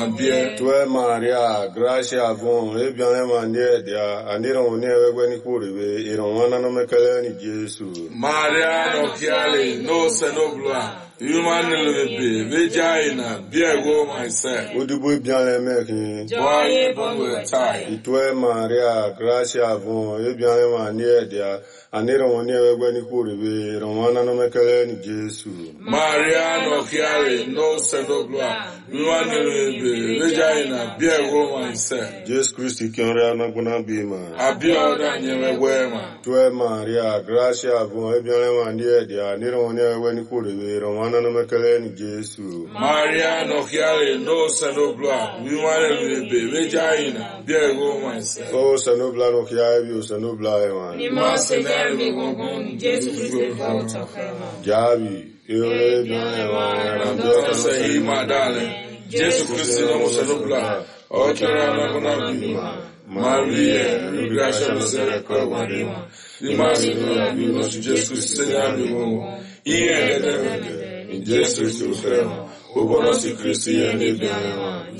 Tue Maria, Gracia Von, Ebian Mania, dia, Aniron never when he could be, Iron no Mecalani Jesu. Maria no Chiali, no Senobla, human be, Vagina, Diego myself. Would you be Bian making? Joy, Bongo, tie. Tue Maria, Gracia Von, Ebian Mania, dia, Aniron never when he could be, Romana no Mecalani Jesu. Maria no Chiali, no Senobla, human be, Vagina, Diego myself. Jesus Christ, you can run Bima. Abioda, never wear. Tue Maria, Gracia Von, Ebian Mania, dia, Aniron never when he could be, Romana no Mecalani Jesu. Maria no Chiali, no Senobla, human be, Vagina, Diego myself. Oh, Sanobla no Chiavi, Sanobla, Ni must never be one, Jesus Christ, out of heaven. Javi, I'm say, my darling, Jesus Christ, no Senobla, or Carabana, Maria, Gracia, Marima, the Master of you, Jesus Christ, in Jesus Christ, who was a Christian,